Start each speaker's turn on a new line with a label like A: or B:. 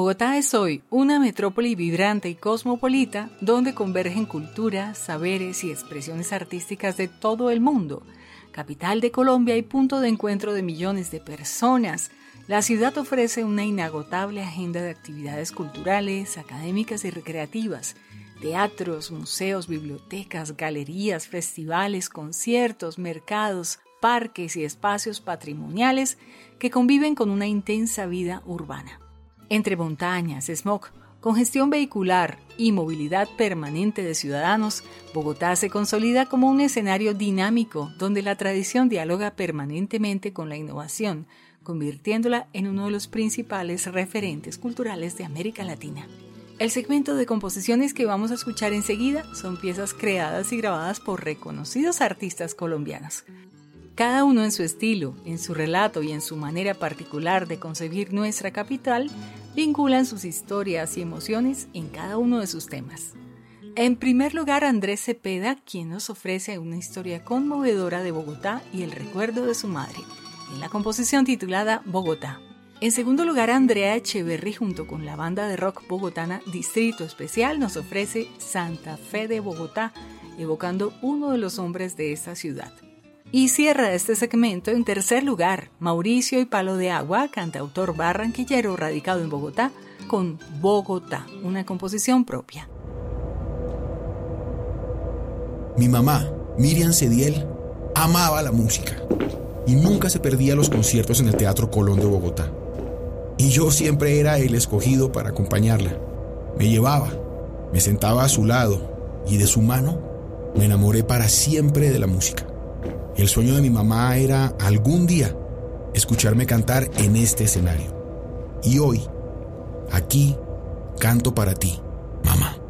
A: Bogotá es hoy una metrópoli vibrante y cosmopolita donde convergen culturas, saberes y expresiones artísticas de todo el mundo. Capital de Colombia y punto de encuentro de millones de personas, la ciudad ofrece una inagotable agenda de actividades culturales, académicas y recreativas, teatros, museos, bibliotecas, galerías, festivales, conciertos, mercados, parques y espacios patrimoniales que conviven con una intensa vida urbana. Entre montañas, smog, congestión vehicular y movilidad permanente de ciudadanos, Bogotá se consolida como un escenario dinámico donde la tradición dialoga permanentemente con la innovación, convirtiéndola en uno de los principales referentes culturales de América Latina. El segmento de composiciones que vamos a escuchar enseguida son piezas creadas y grabadas por reconocidos artistas colombianos. Cada uno en su estilo, en su relato y en su manera particular de concebir nuestra capital, vinculan sus historias y emociones en cada uno de sus temas. En primer lugar, Andrés Cepeda, quien nos ofrece una historia conmovedora de Bogotá y el recuerdo de su madre, en la composición titulada Bogotá. En segundo lugar, Andrea Echeverry, junto con la banda de rock bogotana Distrito Especial, nos ofrece Santa Fe de Bogotá, evocando uno de los hombres de esta ciudad. Y cierra este segmento en tercer lugar, Mauricio y Palo de Agua, cantautor barranquillero radicado en Bogotá, con Bogotá, una composición propia.
B: Mi mamá, Miriam Cediel, amaba la música y nunca se perdía los conciertos en el Teatro Colón de Bogotá. Y yo siempre era el escogido para acompañarla. Me llevaba, me sentaba a su lado y de su mano me enamoré para siempre de la música. El sueño de mi mamá era algún día escucharme cantar en este escenario. Y hoy, aquí, canto para ti,